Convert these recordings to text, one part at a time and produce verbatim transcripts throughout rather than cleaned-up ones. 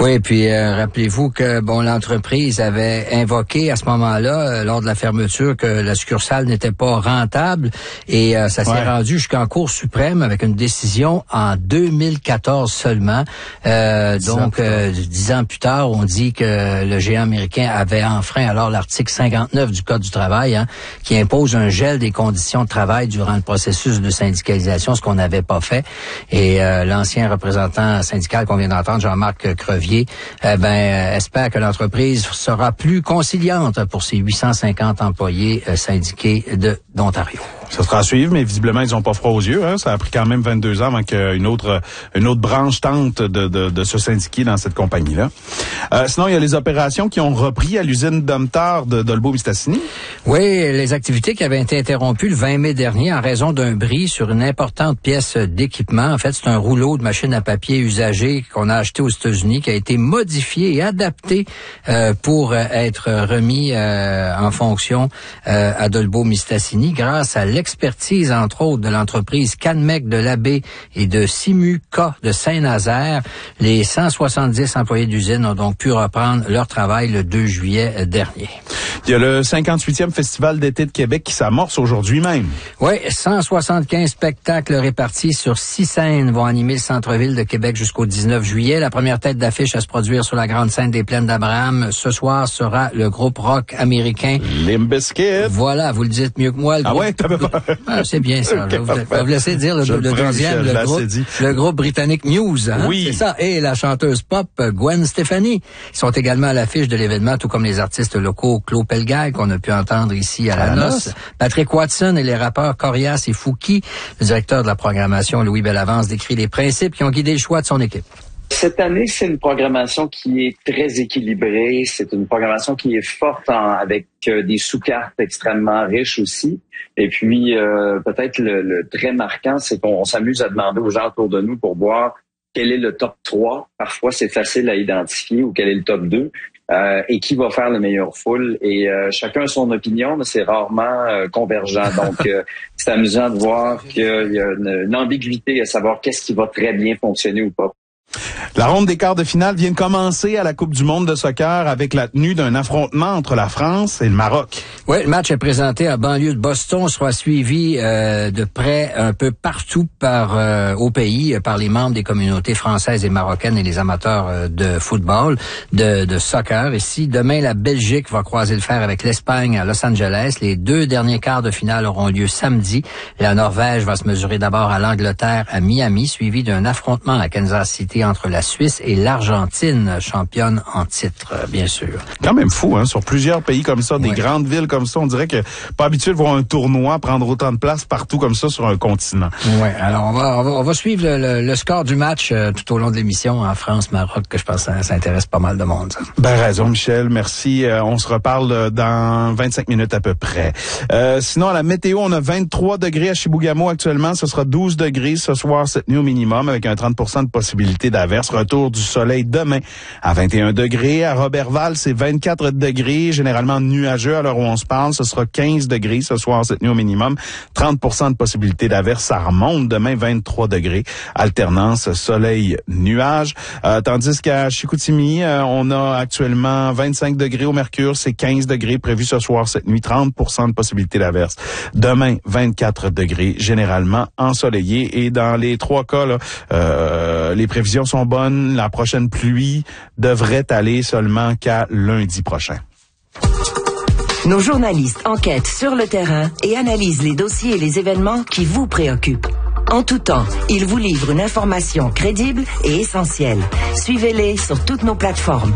Oui, puis euh, rappelez-vous que bon l'entreprise avait invoqué à ce moment-là, euh, lors de la fermeture, que la succursale n'était pas rentable et euh, ça s'est ouais. rendu jusqu'en Cour suprême avec une décision en deux mille quatorze seulement. Euh, donc, euh, dix ans plus tard, on dit que le géant américain avait enfreint alors l'article cinquante-neuf du Code du travail, hein, qui impose un gel des conditions de travail durant le processus de syndicalisation, ce qu'on n'avait pas fait. Et euh, l'ancien représentant syndical qu'on vient d'entendre, Jean-Marc Crevier, eh ben euh, espère que l'entreprise sera plus conciliante pour ses huit cent cinquante employés euh, syndiqués de d'Ontario. Ça sera à suivre, mais visiblement, ils ont pas froid aux yeux. Hein? Ça a pris quand même vingt-deux ans avant qu'une autre une autre branche tente de, de, de se syndiquer dans cette compagnie-là. Euh, sinon, il y a les opérations qui ont repris à l'usine Domtar de Dolbeau-Mistassini. Oui, les activités qui avaient été interrompues le vingt mai dernier en raison d'un bris sur une importante pièce d'équipement. En fait, c'est un rouleau de machine à papier usagé qu'on a acheté aux États-Unis, qui a été modifié et adapté euh, pour être remis euh, en fonction euh, à Dolbeau-Mistassini grâce à l'expertise, entre autres, de l'entreprise Canmec de l'Abbé et de Simuca de Saint-Nazaire. Les cent soixante-dix employés d'usine ont donc pu reprendre leur travail le deux juillet dernier. Il y a le cinquante-huitième Festival d'été de Québec qui s'amorce aujourd'hui même. Oui, cent soixante-quinze spectacles répartis sur six scènes vont animer le centre-ville de Québec jusqu'au dix-neuf juillet. La première tête d'affiche à se produire sur la grande scène des Plaines d'Abraham ce soir sera le groupe rock américain Limp Bizkit. Voilà, vous le dites mieux que moi. Le ah groupe... ouais, t'avais pas... ah, c'est bien ça. Okay, je vais vous, vous laisser dire le, le, le deuxième, Michel, le, groupe, le groupe britannique Muse. Hein? Oui. C'est ça. Et la chanteuse pop Gwen Stefani. Ils sont également à l'affiche de l'événement, tout comme les artistes locaux Claude Pelgag, qu'on a pu entendre ici à la, à la noce. noce. Patrick Watson et les rappeurs Corias et Fouki. Le directeur de la programmation, Louis Bellavance, décrit les principes qui ont guidé le choix de son équipe. Cette année, c'est une programmation qui est très équilibrée. C'est une programmation qui est forte en, avec euh, des sous-cartes extrêmement riches aussi. Et puis, euh, peut-être le, le très marquant, c'est qu'on s'amuse à demander aux gens autour de nous pour voir quel est le top trois. Parfois, c'est facile à identifier ou quel est le top deux. Euh, et qui va faire le meilleur full. Et euh, chacun a son opinion, mais c'est rarement euh, convergent. Donc, euh, c'est amusant de voir qu'il y a une, une ambiguïté à savoir qu'est-ce qui va très bien fonctionner ou pas. La ronde des quarts de finale vient de commencer à la Coupe du monde de soccer avec la tenue d'un affrontement entre la France et le Maroc. Oui, le match est présenté à banlieue de Boston, sera suivi euh, de près un peu partout par euh, au pays par les membres des communautés françaises et marocaines et les amateurs euh, de football, de, de soccer. Ici, demain, la Belgique va croiser le fer avec l'Espagne à Los Angeles. Les deux derniers quarts de finale auront lieu samedi. La Norvège va se mesurer d'abord à l'Angleterre à Miami, suivi d'un affrontement à Kansas City entre la Suisse et l'Argentine, championne en titre, bien sûr. Quand même fou, hein, sur plusieurs pays comme ça, des ouais. grandes villes comme ça, on dirait que pas habitué de voir un tournoi prendre autant de place partout comme ça sur un continent. Oui, alors on va, on va, on va suivre le, le, le score du match euh, tout au long de l'émission en France-Maroc, que je pense que ça, ça intéresse pas mal de monde. Ça. Ben raison, Michel, merci. Euh, on se reparle dans vingt-cinq minutes à peu près. Euh, sinon, à la météo, on a vingt-trois degrés à Chibougamau actuellement. Ce sera douze degrés ce soir, cette nuit au minimum, avec un trente pour cent de possibilité d'averse. Retour du soleil demain à vingt et un degrés. À Roberval, c'est vingt-quatre degrés, généralement nuageux à l'heure où on se parle. Ce sera quinze degrés ce soir, cette nuit au minimum. trente pour cent de possibilité d'averse. Ça remonte demain, vingt-trois degrés. Alternance soleil-nuage. Euh, tandis qu'à Chicoutimi, euh, on a actuellement vingt-cinq degrés au mercure. C'est quinze degrés prévu ce soir, cette nuit. trente pour cent de possibilité d'averse. Demain, vingt-quatre degrés, généralement ensoleillé. Et dans les trois cas, là, euh, les prévisions sont bonnes. La prochaine pluie devrait aller seulement qu'à lundi prochain. Nos journalistes enquêtent sur le terrain et analysent les dossiers et les événements qui vous préoccupent. En tout temps, ils vous livrent une information crédible et essentielle. Suivez-les sur toutes nos plateformes.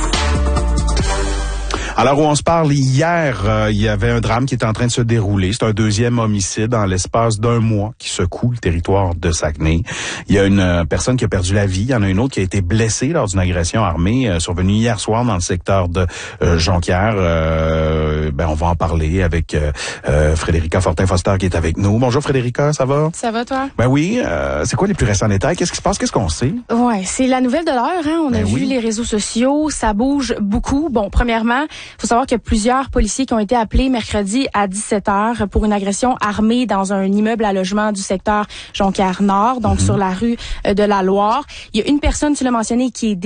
Alors où on se parle, hier, euh, il y avait un drame qui est en train de se dérouler. C'est un deuxième homicide en l'espace d'un mois qui secoue le territoire de Saguenay. Il y a une euh, personne qui a perdu la vie. Il y en a une autre qui a été blessée lors d'une agression armée euh, survenue hier soir dans le secteur de euh, Jonquière. Euh, ben on va en parler avec euh, euh, Frédérica Fortin-Foster qui est avec nous. Bonjour Frédérica, ça va? Ça va toi? Ben oui. Euh, c'est quoi les plus récents détails? Qu'est-ce qui se passe? Qu'est-ce qu'on sait? Ouais, c'est la nouvelle de l'heure. Hein? On ben a oui. vu les réseaux sociaux, ça bouge beaucoup. Bon, premièrement, il faut savoir qu'il y a plusieurs policiers qui ont été appelés mercredi à dix-sept heures pour une agression armée dans un immeuble à logement du secteur Jonquière-Nord, donc mm-hmm. sur la rue de la Loire. Il y a une personne, tu l'as mentionné, qui est